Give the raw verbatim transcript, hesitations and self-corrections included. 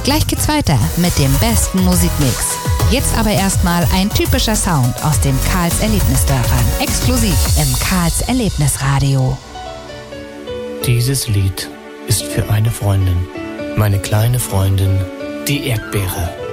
Gleich geht's weiter mit dem besten Musikmix. Jetzt aber erstmal ein typischer Sound aus den Karls Erlebnisdörfern. Exklusiv im Karls Erlebnisradio. Dieses Lied ist für eine Freundin, meine kleine Freundin, die Erdbeere.